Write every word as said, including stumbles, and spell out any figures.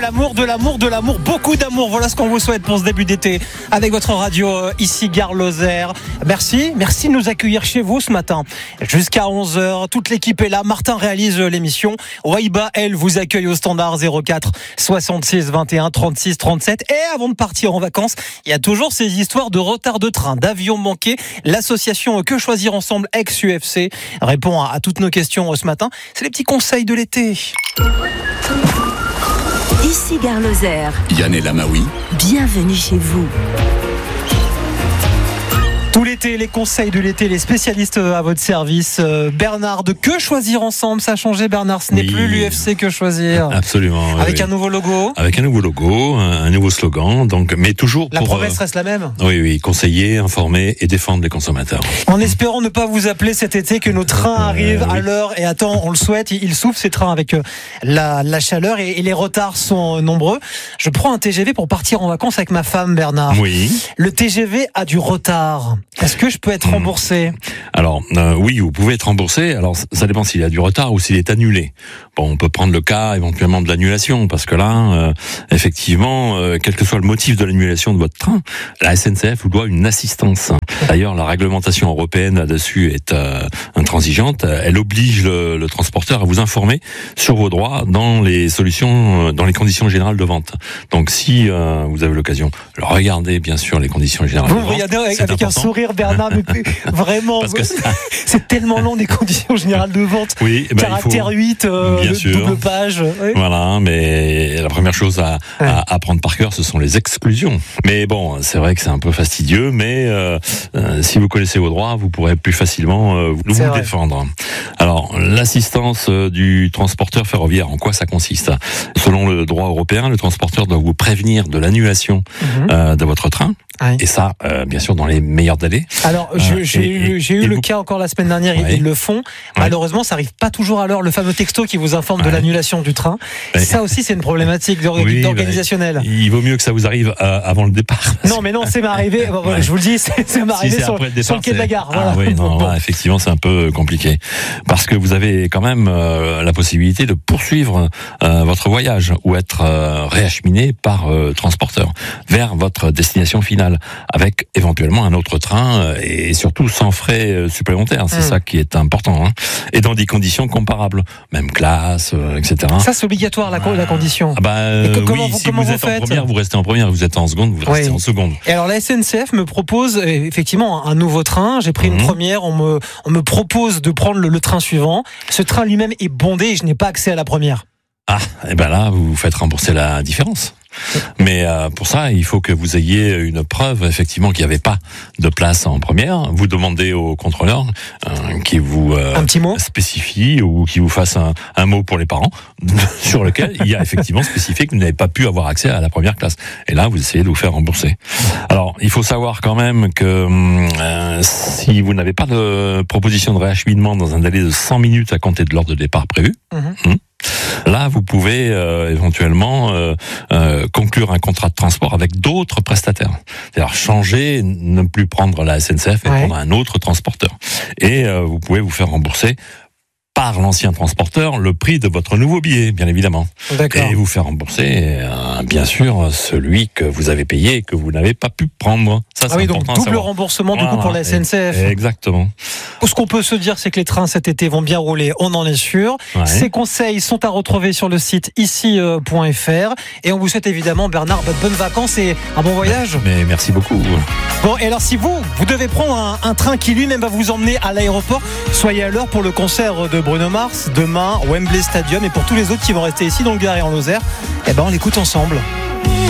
l'amour, de l'amour, de l'amour, beaucoup d'amour. Voilà ce qu'on vous souhaite pour ce début d'été avec votre radio euh, ici Gare Lozère. Merci, merci de nous accueillir chez vous ce matin. Jusqu'à onze heures, toute l'équipe est là. Martin réalise l'émission. Waiba, elle, vous accueille au standard zéro quatre soixante-six vingt et un trente-six trente-sept. Et avant de partir en vacances, il y a toujours ces histoires de retard de train, d'avions manqués. L'association Que Choisir Ensemble ex-U F C répond à, à toutes nos questions ce matin. C'est les petits conseils de l'été. Ici Gare Lozère. Yann Lamaoui. Bienvenue chez vous. Tout l'été, les conseils de l'été, les spécialistes à votre service. Bernard, de Que Choisir Ensemble, ça a changé Bernard, ce n'est oui. plus l'U F C Que Choisir. Absolument. Avec oui. un nouveau logo. Avec un nouveau logo, un, un nouveau slogan, donc, mais toujours la pour... La promesse euh, reste la même. Oui, oui, conseiller, informer et défendre les consommateurs. En espérant ne pas vous appeler cet été, que nos trains arrivent euh, oui. à l'heure et à temps, on le souhaite, ils souffrent ces trains avec la, la chaleur et, et les retards sont nombreux. Je prends un T G V pour partir en vacances avec ma femme Bernard. Oui. Le T G V a du retard. Est-ce que je peux être remboursé ? Alors, euh, oui, vous pouvez être remboursé. Alors, ça dépend s'il y a du retard ou s'il est annulé. Bon, on peut prendre le cas éventuellement de l'annulation, parce que là, euh, effectivement, euh, quel que soit le motif de l'annulation de votre train, la S N C F vous doit une assistance. D'ailleurs, la réglementation européenne là-dessus est euh, intransigeante. Elle oblige le, le transporteur à vous informer sur vos droits dans les solutions, dans les conditions générales de vente. Donc, si euh, vous avez l'occasion, alors regardez bien sûr les conditions générales vous de vente. Vous regardez avec, avec un sourire, Bernard, mais vraiment, parce que ça... c'est tellement long des conditions générales de vente. Oui, ben, caractère il faut... huit, euh, bien sûr. double page. Oui. Voilà, mais la première chose à, ouais. à apprendre par cœur, ce sont les exclusions. Mais bon, c'est vrai que c'est un peu fastidieux, mais euh, euh, si vous connaissez vos droits, vous pourrez plus facilement euh, vous vrai. défendre. Alors, l'assistance du transporteur ferroviaire, en quoi ça consiste ? Selon le droit européen, le transporteur doit vous prévenir de l'annulation mm-hmm. euh, de votre train. Oui. Et ça, euh, bien sûr, dans les meilleurs délais. Alors, je, j'ai, et, eu, j'ai et, eu et le vous... cas encore la semaine dernière, ouais. ils le font. Ouais. Malheureusement, ça arrive pas toujours à l'heure, le fameux texto qui vous informe ouais. de l'annulation du train. Ouais. Ça aussi, c'est une problématique oui, organisationnelle. Bah, il vaut mieux que ça vous arrive euh, avant le départ. Non, mais non, c'est m'arrivé, bon, ouais. je vous le dis, c'est, c'est m'arrivé si sur, le, départ, sur le quai de la gare. Ah, voilà. Oui, non, bon. là, effectivement, c'est un peu compliqué. Parce que vous avez quand même euh, la possibilité de poursuivre euh, votre voyage ou être euh, réacheminé par euh, transporteur vers votre destination finale avec éventuellement un autre train et surtout sans frais supplémentaires. C'est mmh. ça qui est important. Hein. Et dans des conditions comparables. Même classe, euh, et cetera. Ça, c'est obligatoire, la, la condition. Ah bah, euh, que, comment oui, vous, si comment vous, vous êtes faites en première, vous restez en première. Vous êtes en seconde, vous restez oui. en seconde. Et alors, la S N C F me propose effectivement un nouveau train. J'ai pris mmh. une première. On me, on me propose de prendre le, le train suivant. Ce train lui-même est bondé et je n'ai pas accès à la première. Ah, et ben là, vous vous faites rembourser la différence. Mais euh, pour ça, il faut que vous ayez une preuve, effectivement, qu'il n'y avait pas de place en première. Vous demandez au contrôleur euh, qui vous euh, un petit mot spécifie ou qui vous fasse un, un mot pour les parents sur lequel il y a effectivement spécifié que vous n'avez pas pu avoir accès à la première classe. Et là, vous essayez de vous faire rembourser. Alors, il faut savoir quand même que euh, si vous n'avez pas de proposition de réacheminement dans un délai de cent minutes à compter de l'heure de départ prévu, mmh. Hum, là, vous pouvez euh, éventuellement euh, euh, conclure un contrat de transport avec d'autres prestataires. C'est-à-dire changer, ne plus prendre la S N C F et ouais. prendre un autre transporteur. Et euh, vous pouvez vous faire rembourser par l'ancien transporteur le prix de votre nouveau billet, bien évidemment. D'accord. Et vous faire rembourser, euh, bien sûr, celui que vous avez payé et que vous n'avez pas pu prendre. Ça, ah c'est oui, donc double remboursement du voilà, coup pour la S N C F. Exactement. Ce qu'on peut se dire, c'est que les trains cet été vont bien rouler, on en est sûr. Ouais. Ces conseils sont à retrouver sur le site ici point f r. Et on vous souhaite évidemment, Bernard, bonnes vacances et un bon voyage. Mais merci beaucoup. Bon, et alors si vous, vous devez prendre un, un train qui lui-même va vous emmener à l'aéroport, soyez à l'heure pour le concert de Bruno Mars, demain, Wembley Stadium, et pour tous les autres qui vont rester ici dans le Gard et en Lozère, eh ben on l'écoute ensemble.